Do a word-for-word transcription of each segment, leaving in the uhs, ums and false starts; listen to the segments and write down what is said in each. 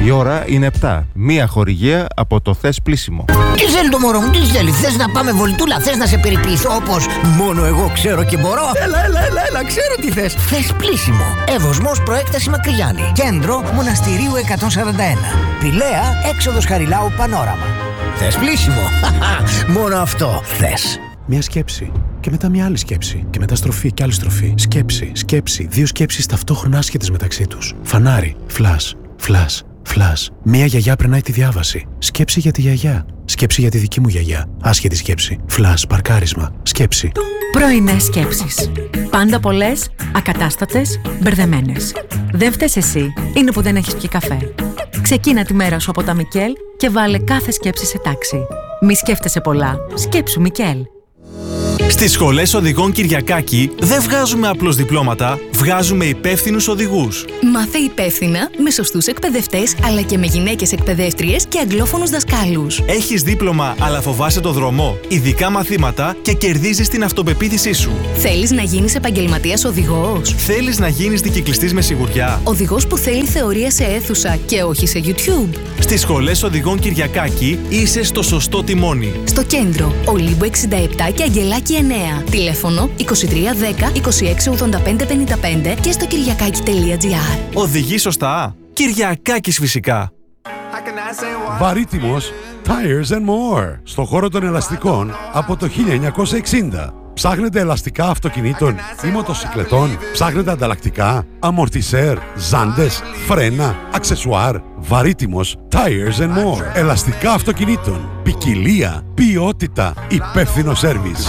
Η ώρα είναι επτά. Μία χορηγία από το Θες Πλήσιμο. Τι θέλει το μωρό μου, τι θέλει? Θες να πάμε βολτούλα, θες να σε περιποιηθώ όπως μόνο εγώ ξέρω και μπορώ? Έλα, έλα, έλα, έλα, ξέρω τι θες. Θες Πλήσιμο. Εύωσμος, προέκταση Μακριγιάννη. Κέντρο Μοναστηρίου εκατόν σαράντα ένα. Πηλαία, έξοδος Χαριλάου Πανόραμα. Θες Πλήσιμο. Μόνο αυτό θες. Μια σκέψη. Και μετά μια άλλη σκέψη. Και μετά στροφή και άλλη στροφή. Σκέψη, σκέψη. Δύο σκέψεις ταυτόχρονα άσχετες μεταξύ τους. Φανάρι. Φλας. Φλας. Φλας. Μία γιαγιά περνάει τη διάβαση. Σκέψη για τη γιαγιά. Σκέψη για τη δική μου γιαγιά. Άσχετη σκέψη. Φλας. Παρκάρισμα. Σκέψη. Πρωινές σκέψεις. Πάντα πολλές, ακατάστατες, μπερδεμένες. Δεν φταίς εσύ. Είναι που δεν έχεις πιει καφέ. Ξεκίνα τη μέρα σου από τα Μικέλ και βάλε κάθε σκέψη σε τάξη. Μη σκέφτεσαι πολλά. Σκέψου Μικέλ. Στις σχολές οδηγών Κυριακάκη δεν βγάζουμε απλώς διπλώματα, βγάζουμε υπεύθυνους οδηγούς. Μάθε υπεύθυνα με σωστούς εκπαιδευτές, αλλά και με γυναίκες εκπαιδεύτριες και αγγλόφωνους δασκάλους. Έχεις δίπλωμα, αλλά φοβάσαι το δρόμο, ειδικά μαθήματα και κερδίζεις την αυτοπεποίθησή σου. Θέλεις να γίνεις επαγγελματίας οδηγός? Θέλεις να γίνεις δικυκλιστής με σιγουριά? Οδηγός που θέλει θεωρία σε αίθουσα και όχι σε YouTube? Στις σχολές οδηγών Κυριακάκη είσαι στο σωστό τιμόνι. Στο κέντρο, Ολύμπου εξήντα επτά και Αγγελάκη εννέα. Τηλέφωνο είκοσι τρία δέκα είκοσι έξι ογδόντα πέντε πενήντα πέντε και στο κυριακάκι τελεία τζι άρ. Οδηγείς σωστά? Κυριακάκης φυσικά. Βαρύτιμος Tires and More. Στο χώρο των ελαστικών από το χίλια εννιακόσια εξήντα. Ψάχνετε ελαστικά αυτοκινήτων ή μοτοσικλετών? Ψάχνετε ανταλλακτικά, αμορτισέρ, ζάντες, φρένα, αξεσουάρ? Βαρύτιμος Tires and More. Ελαστικά αυτοκινήτων. Ποικιλία, ποιότητα, υπεύθυνο σέρβις.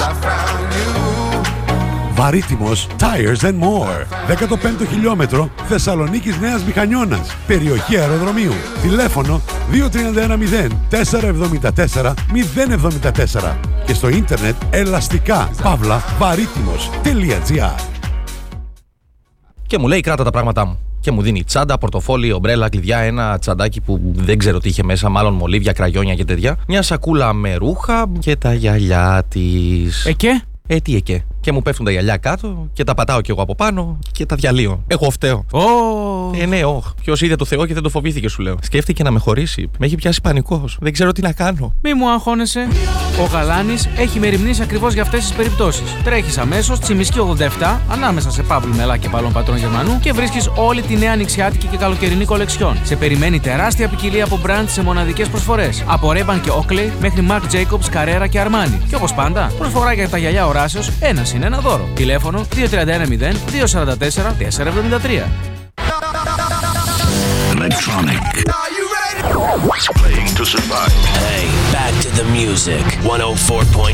Βαρύτιμος Tires and More. δέκατο πέμπτο χιλιόμετρο Θεσσαλονίκης Νέας Μηχανιώνας. Περιοχή αεροδρομίου. Τηλέφωνο δύο τρία ένα μηδέν τέσσερα εβδομήντα τέσσερα μηδέν εβδομήντα τέσσερα. Και στο ίντερνετ ελαστικά παύλα βαρύτιμος.gr. Και μου λέει κράτα τα πράγματά μου. Και μου δίνει τσάντα, πορτοφόλι, ομπρέλα, κλειδιά, ένα τσαντάκι που δεν ξέρω τι είχε μέσα, μάλλον μολύβια, κραγιόνια και τέτοια. Μια σακούλα με ρούχα και τα γυαλιά της. Ε και? Ε, τι εκέ. Και μου πέφτουν τα γυαλιά κάτω και τα πατάω κι εγώ από πάνω και τα διαλύω. Εγώ φταίω. Oh. Ε, ναι, όχι. Ποιος είδε το Θεό και δεν το φοβήθηκε, σου λέω. Σκέφτηκε να με χωρίσει. Με έχει πιάσει πανικός. Δεν ξέρω τι να κάνω. Μη μου αγχώνεσαι. Ο Γαλάνης έχει μεριμνήσει ακριβώς για αυτές τις περιπτώσεις. Τρέχεις αμέσως Τσιμισκή ογδόντα επτά ανάμεσα σε Παύλου Μελά και Παλών Πατρών Γερμανού και βρίσκεις όλη τη νέα νηξιάτικη και καλοκαιρινή κολεξιόν. Σε περιμένει τεράστια ποικιλία από brand σε μοναδικές προσφορές. Από Ray-Ban και Oakley μέχρι Marc Jacobs, Carrera και Armani. Και όπως πάντα, προσφορά για τα γυαλιά οράσεως ένα συν ένα δώρο. Τηλέφωνο δύο τρία ένα μηδέν δύο τέσσερα τέσσερα τέσσερα εβδομήντα τρία. Electronic. Playing to survive. Hey, back to the music. εκατόν τέσσερα κόμμα